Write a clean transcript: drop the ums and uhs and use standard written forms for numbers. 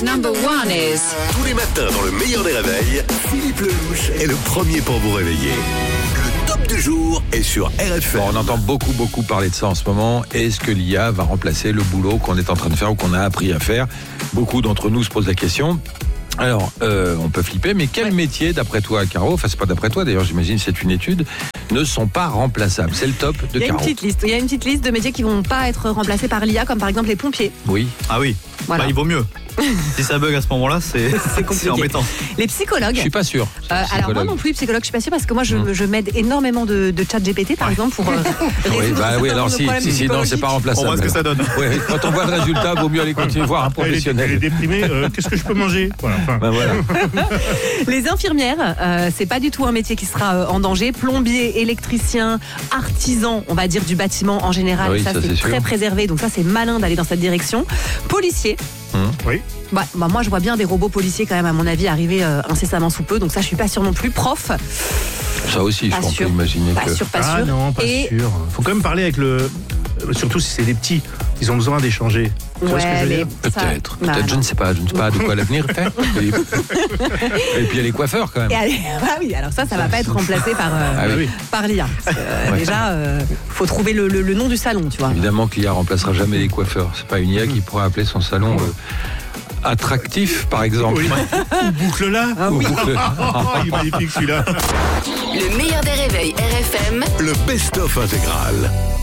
number one is... Tous les matins dans le meilleur des réveils, Philippe Lelouch est le premier pour vous réveiller. Le top du jour est sur RFM. Bon, on entend beaucoup parler de ça en ce moment. Est-ce que l'IA va remplacer le boulot qu'on est en train de faire ou qu'on a appris à faire ? Beaucoup d'entre nous se posent la question. Alors, on peut flipper, mais quel métier, d'après toi, Caro, enfin c'est pas d'après toi d'ailleurs, j'imagine c'est une étude, ne sont pas remplaçables ? C'est le top de Caro. Il y a une petite liste de métiers qui vont pas être remplacés par l'IA, comme par exemple les pompiers. Oui. Ah oui, Voilà. il vaut mieux. Si ça bug à ce moment-là, c'est compliqué. embêtant. Les psychologues. Je suis pas sûr. Alors moi non plus, psychologue, je suis pas sûre parce que moi je m'aide énormément de chat GPT par exemple pour Oui, alors si, non, c'est pas remplaçable. On voit ce que ça donne. Oui, quand on voit le résultat, vaut mieux aller continuer voir un Elle est professionnel. déprimée, qu'est-ce que je peux manger ? Voilà. Enfin, Ben voilà. Les infirmières, c'est pas du tout un métier qui sera en danger. Plombier, électricien, artisan, on va dire du bâtiment en général, Oui, ça ça, c'est c'est très sûr. préservé, donc ça c'est malin d'aller dans cette direction. Policier. oui. Bah, moi je vois bien des robots policiers quand même à mon avis arriver incessamment sous peu, donc ça je suis pas sûre non plus. Prof, Ça aussi, je pas pense, on sûr, peut imaginer pas que... sûr, pas Ah sûr. non, pas Et sûr. Faut quand même parler avec le... Surtout si c'est des petits, ils ont besoin d'échanger. Tu vois ce que je veux dire ? Peut-être, Bah, je non. ne sais pas de quoi l'avenir fait. Et puis il y a les coiffeurs quand même. Ah oui, alors ça va pas être remplacé Ah oui. par l'IA. Parce que, déjà, faut trouver le nom du salon, tu vois. Évidemment que l'IA remplacera jamais les coiffeurs. C'est pas une IA qui pourra appeler son salon attractif, par exemple. Oui. Ou boucle là. Ou boucle. Il est magnifique celui-là. Le meilleur des réveils RFM. Le best-of intégral.